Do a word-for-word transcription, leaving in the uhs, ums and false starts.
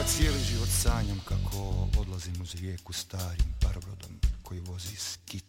cijeli život sanjam kako odlazim uz rijeku starim parobrodom koji vozi skit